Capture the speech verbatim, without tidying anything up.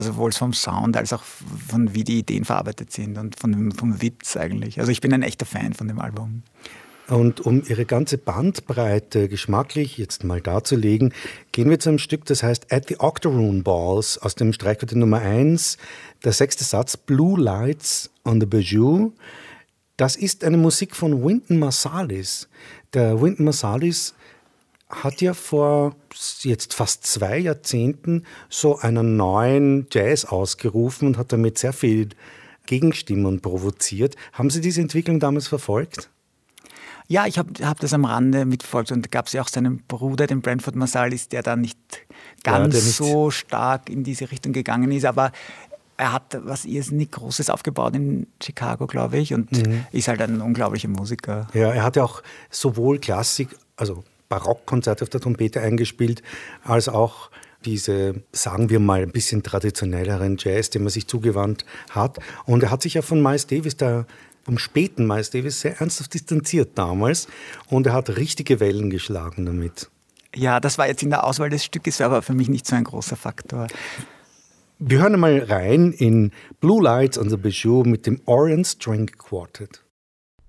Sowohl vom Sound als auch von wie die Ideen verarbeitet sind und von dem, vom Witz eigentlich. Also ich bin ein echter Fan von dem Album. Und um Ihre ganze Bandbreite geschmacklich jetzt mal darzulegen, gehen wir zu einem Stück, das heißt At the Octoroon Balls aus dem Streichquartett Nummer eins, der sechste Satz, Blue Lights on the Bijou. Das ist eine Musik von Wynton Marsalis. Der Wynton Marsalis hat ja vor jetzt fast zwei Jahrzehnten so einen neuen Jazz ausgerufen und hat damit sehr viel Gegenstimmen provoziert. Haben Sie diese Entwicklung damals verfolgt? Ja, ich habe hab das am Rande mitverfolgt und da gab es ja auch seinen Bruder, den Branford Marsalis, der da nicht ganz ja, nicht so stark in diese Richtung gegangen ist, aber er hat was irrsinnig Großes aufgebaut in Chicago, glaube ich, und mhm. ist halt ein unglaublicher Musiker. Ja, er hat ja auch sowohl Klassik, also Barockkonzerte auf der Trompete eingespielt, als auch diese, sagen wir mal, ein bisschen traditionelleren Jazz, dem er sich zugewandt hat. Und er hat sich ja von Miles Davis da vom späten Miles Davis sehr ernsthaft distanziert damals und er hat richtige Wellen geschlagen damit. Ja, das war jetzt in der Auswahl des Stückes, aber für mich nicht so ein großer Faktor. Wir hören mal rein in Blue Lights on the Bijou mit dem Orient String Quartet.